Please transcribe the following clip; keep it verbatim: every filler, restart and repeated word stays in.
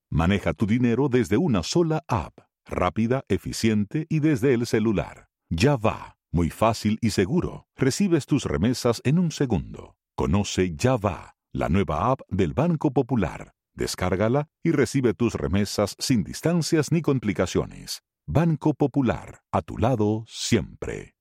Maneja tu dinero desde una sola app, rápida, eficiente y desde el celular. Ya va, muy fácil y seguro. Recibes tus remesas en un segundo. Conoce Ya va, la nueva app del Banco Popular. Descárgala y recibe tus remesas sin distancias ni complicaciones. Banco Popular, a tu lado siempre.